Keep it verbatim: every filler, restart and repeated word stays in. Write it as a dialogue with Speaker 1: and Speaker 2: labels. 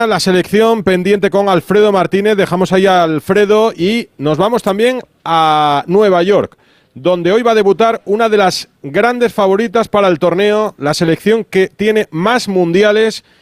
Speaker 1: La selección pendiente con Alfredo Martínez. Dejamos ahí a Alfredo y nos vamos también a Nueva York, donde hoy va a debutar una de las grandes favoritas para el torneo, la selección que tiene más mundiales